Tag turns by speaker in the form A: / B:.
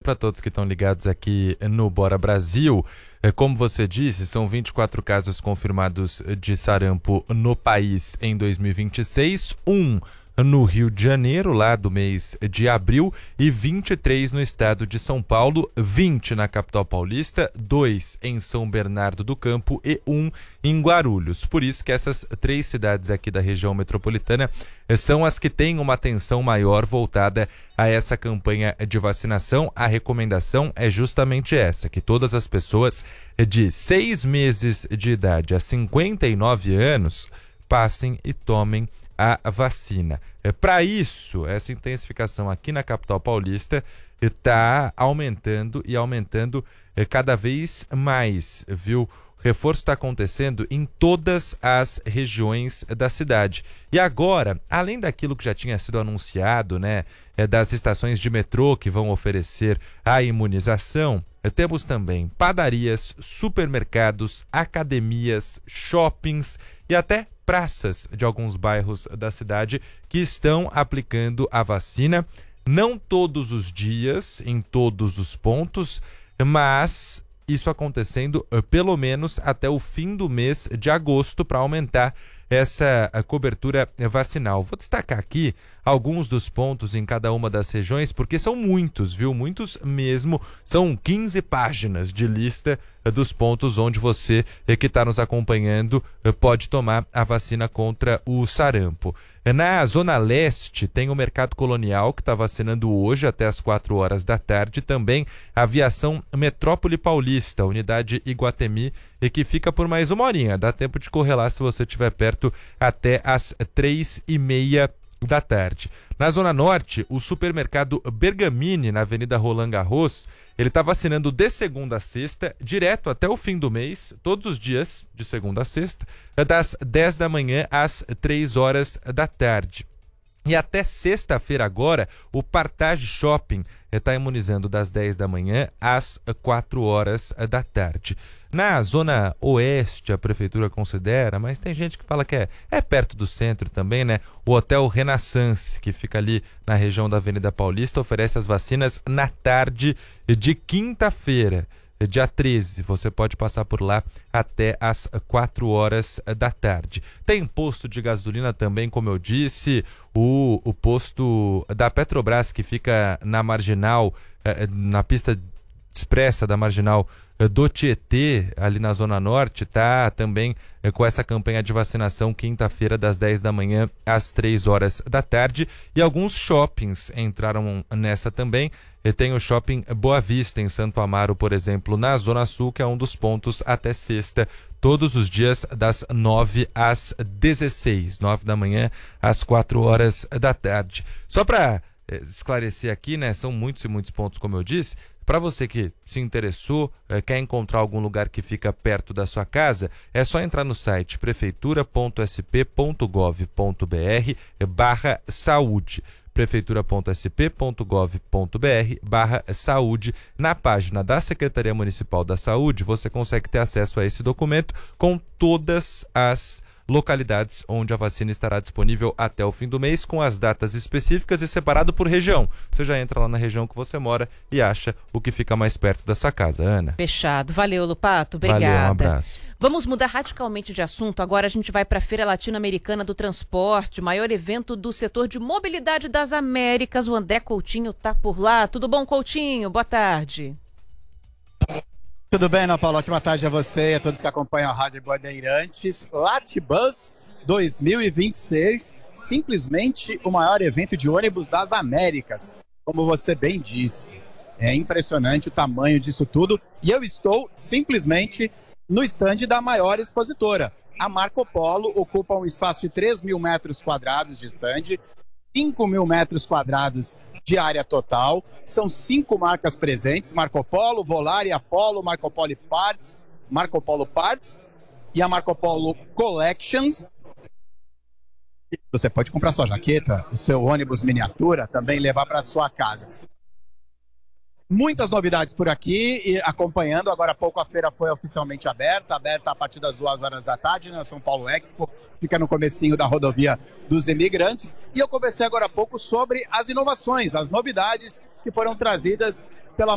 A: para todos que estão ligados aqui no Bora Brasil. Como você disse, são 24 casos confirmados de sarampo no país em 2026, no Rio de Janeiro, lá do mês de abril, e 23 no estado de São Paulo, 20 na capital paulista, 2 em São Bernardo do Campo e 1 em Guarulhos. Por isso que essas 3 cidades aqui da região metropolitana são as que têm uma atenção maior voltada a essa campanha de vacinação. A recomendação é justamente essa, que todas as pessoas de 6 meses de idade a 59 anos passem e tomem a vacina. Para isso, essa intensificação aqui na capital paulista está aumentando cada vez mais, viu? O reforço está acontecendo em todas as regiões da cidade. E agora, além daquilo que já tinha sido anunciado, né, das estações de metrô que vão oferecer a imunização, temos também padarias, supermercados, academias, shoppings e até praças de alguns bairros da cidade que estão aplicando a vacina, não todos os dias, em todos os pontos, mas isso acontecendo pelo menos até o fim do mês de agosto para aumentar essa cobertura vacinal. Vou destacar aqui alguns dos pontos em cada uma das regiões, porque são muitos, viu? Muitos mesmo. São 15 páginas de lista dos pontos onde você que está nos acompanhando pode tomar a vacina contra o sarampo. Na Zona Leste tem o Mercado Colonial, que está vacinando hoje até as 4 horas da tarde. Também a Aviação Metrópole Paulista, unidade Iguatemi, e que fica por mais uma horinha. Dá tempo de correr lá se você estiver perto até as 3h30 da tarde. Na Zona Norte, o supermercado Bergamini, na Avenida Roland Garros, ele está vacinando de segunda a sexta, direto até o fim do mês, todos os dias, de segunda a sexta, das 10 da manhã às 3 horas da tarde. E até sexta-feira agora, o Partage Shopping está imunizando das 10 da manhã às 4 horas da tarde. Na Zona Oeste, a Prefeitura considera, mas tem gente que fala que é perto do centro também, né? O Hotel Renaissance, que fica ali na região da Avenida Paulista, oferece as vacinas na tarde de quinta-feira, dia 13. Você pode passar por lá até às 4 horas da tarde. Tem posto de gasolina também, como eu disse, o posto da Petrobras, que fica na Marginal, na pista expressa da Marginal do Tietê, ali na Zona Norte, tá também com essa campanha de vacinação quinta-feira das 10 da manhã às 3 horas da tarde. E alguns shoppings entraram nessa também. E tem o Shopping Boa Vista, em Santo Amaro, por exemplo, na Zona Sul, que é um dos pontos até sexta, todos os dias das 9 às 16, 9 da manhã às 4 horas da tarde. Só para esclarecer aqui, né, são muitos e muitos pontos, como eu disse. Para você que se interessou, quer encontrar algum lugar que fica perto da sua casa, é só entrar no site prefeitura.sp.gov.br/saúde. prefeitura.sp.gov.br/saúde. Na página da Secretaria Municipal da Saúde, você consegue ter acesso a esse documento com todas as localidades onde a vacina estará disponível até o fim do mês, com as datas específicas e separado por região. Você já entra lá na região que você mora e acha o que fica mais perto da sua casa. Ana.
B: Fechado. Valeu, Lupato. Obrigada.
A: Valeu, um abraço.
B: Vamos mudar radicalmente de assunto. Agora a gente vai para a Feira Latino-Americana do Transporte, maior evento do setor de mobilidade das Américas. O André Coutinho está por lá. Tudo bom, Coutinho? Boa tarde.
C: Tudo bem, Ana Paula? Ótima tarde a você e a todos que acompanham a Rádio Bandeirantes. Latibus 2026, simplesmente o maior evento de ônibus das Américas, como você bem disse. É impressionante o tamanho disso tudo e eu estou simplesmente no estande da maior expositora. A Marco Polo ocupa um espaço de 3.000 metros quadrados de estande, 5.000 metros quadrados de área total. São 5 marcas presentes: Marco Polo, Volare, Apollo, Marco Polo Parts e a Marco Polo Collections. Você pode comprar sua jaqueta, o seu ônibus miniatura, também levar para sua casa. Muitas novidades por aqui e acompanhando. Agora há pouco a feira foi oficialmente aberta a partir das 2 horas da tarde na São Paulo Expo, fica no comecinho da rodovia dos imigrantes. E eu conversei agora há pouco sobre as inovações, as novidades que foram trazidas pela